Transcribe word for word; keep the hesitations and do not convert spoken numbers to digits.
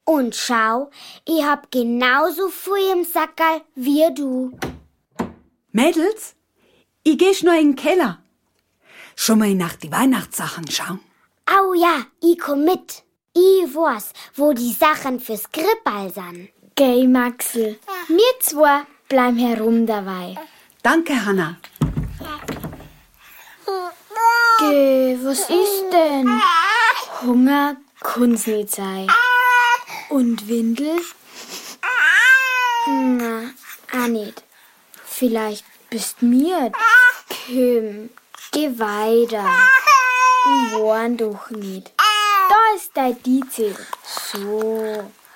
Und schau, ich hab genauso viel im Sackerl wie du. Mädels, ich geh schnell in den Keller. Schon mal nach die Weihnachtssachen schauen. Au ja, ich komm mit. Ich weiß, wo die Sachen fürs Krippal sind. Geh, Maxl. Wir zwei bleiben herum dabei. Danke, Hanna. Geh, was ist denn? Hunger kann's nicht sein. Und Windel? Na, auch nicht. Vielleicht bist mir. Komm, geh weiter. Warn doch nicht. Da ist dein Dizel. So.